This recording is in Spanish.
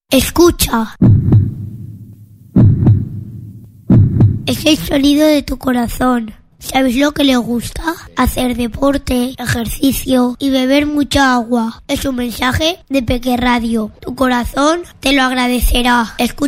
Escucha. Es el sonido de tu corazón. ¿Sabes lo que le gusta? Hacer deporte, ejercicio y beber mucha agua. Es un mensaje de Peque Radio. Tu corazón te lo agradecerá. Escucha.